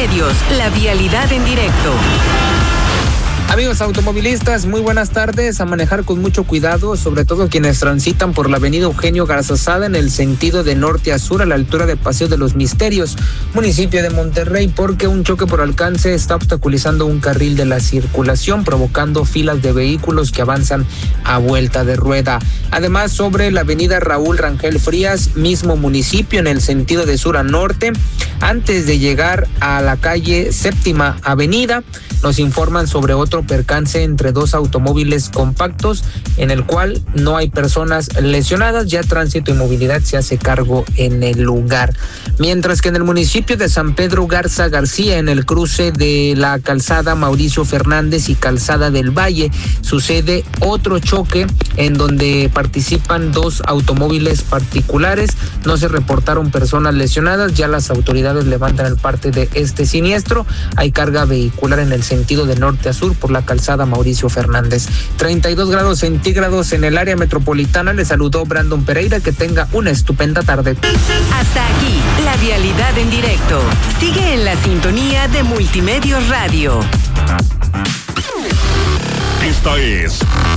Multimedios, la vialidad en directo. Amigos automovilistas, muy buenas tardes. A manejar con mucho cuidado, sobre todo quienes transitan por la avenida Eugenio Garzazada en el sentido de norte a sur a la altura de Paseo de los Misterios, municipio de Monterrey, porque un choque por alcance está obstaculizando un carril de la circulación, provocando filas de vehículos que avanzan a vuelta de rueda. Además, sobre la avenida Raúl Rangel Frías, mismo municipio en el sentido de sur a norte, antes de llegar a la calle Séptima Avenida, nos informan sobre otro percance entre dos automóviles compactos en el cual no hay personas lesionadas. Ya Tránsito y Movilidad se hace cargo en el lugar. Mientras que en el municipio de San Pedro Garza García, en el cruce de la calzada Mauricio Fernández y calzada del Valle, sucede otro choque en donde participan dos automóviles particulares. No se reportaron personas lesionadas. Ya las autoridades levantan el parte de este siniestro. Hay carga vehicular en el sentido de norte a sur por la calzada Mauricio Fernández. 32 grados centígrados en el área metropolitana. Le saludó Brandon Pereira. Que tenga una estupenda tarde. Hasta aquí, la vialidad en directo. Sigue en la sintonía de Multimedios Radio. Esta es